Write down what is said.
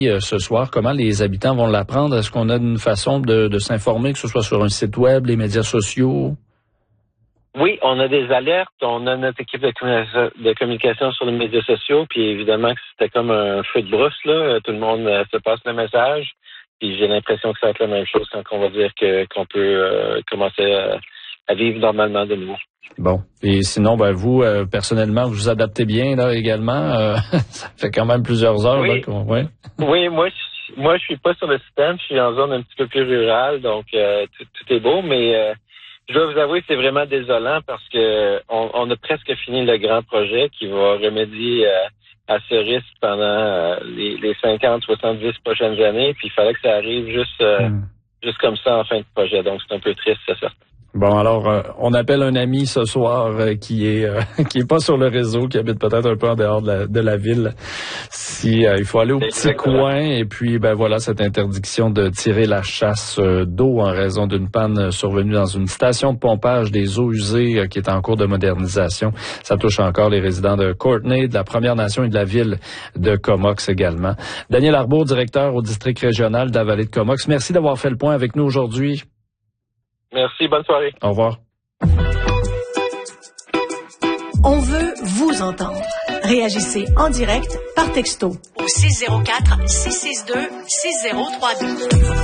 ce soir. Comment les habitants vont l'apprendre? Est-ce qu'on a une façon de s'informer, que ce soit sur un site web, les médias sociaux? Oui, on a des alertes, on a notre équipe de communication sur les médias sociaux, puis évidemment que c'était comme un feu de brousse, là. Tout le monde se passe le message, puis j'ai l'impression que ça va être la même chose quand on va dire qu'on peut commencer à vivre normalement de nouveau. Bon. Et sinon, vous, personnellement, vous vous adaptez bien, là, également. Ça fait quand même plusieurs heures, oui. Là, ouais. Oui, moi, je suis pas sur le système, je suis en zone un petit peu plus rurale, donc tout est beau, mais je dois vous avouer que c'est vraiment désolant parce que on a presque fini le grand projet qui va remédier à ce risque pendant les 50, 70 prochaines années, puis il fallait que ça arrive juste comme ça en fin de projet, donc c'est un peu triste, c'est certain. Bon, alors, on appelle un ami ce soir qui est pas sur le réseau, qui habite peut-être un peu en dehors de la ville. Si il faut aller au petit coin, et puis voilà, cette interdiction de tirer la chasse d'eau en raison d'une panne survenue dans une station de pompage des eaux usées qui est en cours de modernisation. Ça touche encore les résidents de Courtenay, de la Première Nation et de la ville de Comox également. Daniel Arbour, directeur au district régional de la vallée de Comox. Merci d'avoir fait le point avec nous aujourd'hui. Merci, bonne soirée. Au revoir. On veut vous entendre. Réagissez en direct par texto au 604-662-6032.